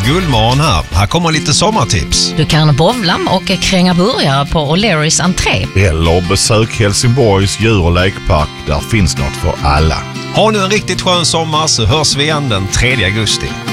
Gullmorgon här. Här kommer lite sommartips. Du kan bowla och kränga burgare på O'Learys entré. Eller besök Helsingborgs djur- och lekpark. Där finns något för alla. Ha nu en riktigt skön sommar så hörs vi igen den 3 augusti.